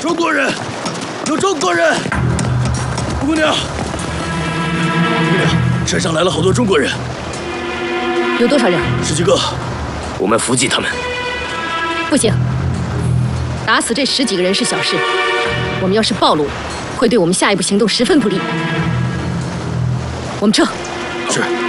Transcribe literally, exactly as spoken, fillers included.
中国人，有中国人！蒲姑娘，蒲姑娘，山上来了好多中国人。 有多少人？ 十几个。我们伏击他们。 不行，打死这十几个人是小事，我们要是暴露了，会对我们下一步行动十分不利。我们撤。 是。